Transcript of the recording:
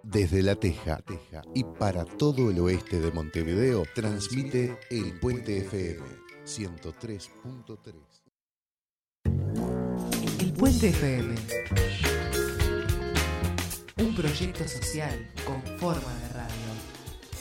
Desde La Teja y para todo el oeste de Montevideo, transmite El Puente FM 103.3. El Puente FM, un proyecto social con forma de radio.